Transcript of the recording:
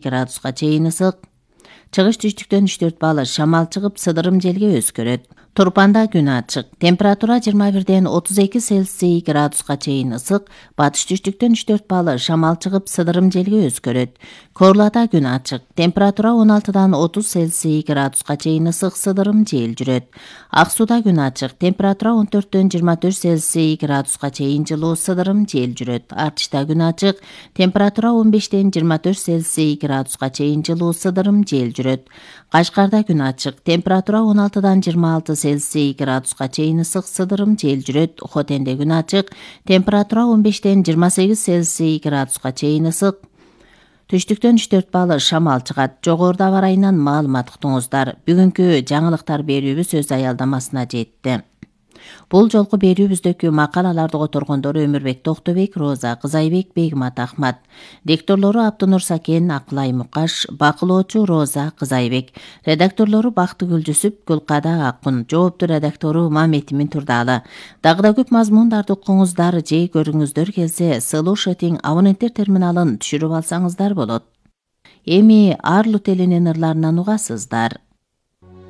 градуска чейин ысык. Чыгыш түштүктөн 3-4 балл шамал чыгып, сыдырым желге өзгөрөт. Турпанда күн ачык. Температура 21-ден 32 Цельсий градуска чейин ысык. Батыш түштүктөн 3-4 балл шамал чыгып, сыдырым желге өзгөрөт. Корлада күн ачык. Температура 16-дан 30 Цельсий градуска чейин ысык, сыдырым жел жүрөт. Ак сууда күн ачык. Температура 14-дөн 24 Цельсий градуска чейин жылуу, сыдырым жел жүрөт. Артышта күн ачык. Температура 15-ден 24 Цельсий градуска чейин жылуу, сыдырым жел жүрөт. Кашкарда күн ачык. Температура 16-дан 26 Цельсий градуска чейин ысык, сыдырым жел жүрөт. Хотенде күн ачык. Температура 15-ден 28 Цельсий градуска чейин ысык. Түштүктөн 3-4 балл шамал чыгат. Жогоруда аба ырайынан маалымат кутуңуздар. Бүгүнкү жаңылыктар берүүбүз өз аялдамасына жетти. Бул жолку берүүбүздөгү макалаларды которгондору Өмүрбек Токтобек, Роза Кызайбек, Бегмат Ахмат. Дикторлору Абдунур Сакен, Акылай Мукаш, бакылоочу Роза Кызайбек. Редакторлору Бактыгүл Жүсүп, Гүлкада Акун. Жоопту редактору Маметимин Турдалы. Дагы да көп мазмундарды окуңуздар же көрүңүздөр келсе, Solution абоненттер терминалын түшүрүп алсаңыздар болот. Эми Арлу теленин ырларынан угасыздар.